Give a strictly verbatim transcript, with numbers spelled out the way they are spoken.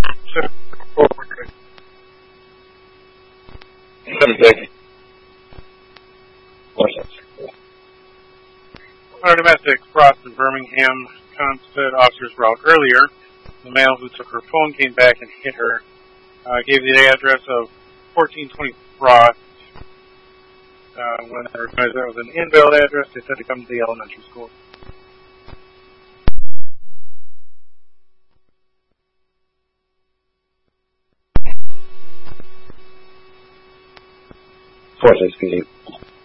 Our domestic Frost in Birmingham said officers were out earlier. The male who took her phone came back and hit her. Uh, gave the address of fourteen twenty Frost. Uh, when they recognized that was an invalid address, they said to come to the elementary school. Forces, speaking.